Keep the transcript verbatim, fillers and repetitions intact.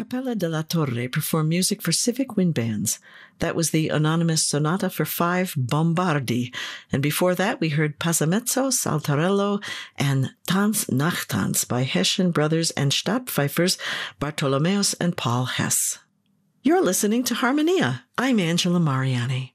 Cappella della Torre performed music for civic wind bands. That was the anonymous Sonata for Five Bombardi. And before that, we heard Passamezzo, Saltarello, and Tanz Nachtanz by Hessian brothers and Stadtpfeifers Bartholomeus and Paul Hess. You're listening to Harmonia. I'm Angela Mariani.